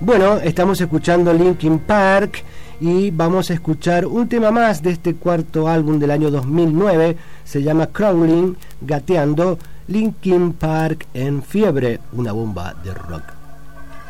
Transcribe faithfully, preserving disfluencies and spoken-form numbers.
Bueno, estamos escuchando Linkin Park y vamos a escuchar un tema más de este cuarto álbum del año dos mil nueve. Se llama Crawling, gateando, Linkin Park en fiebre, una bomba de rock.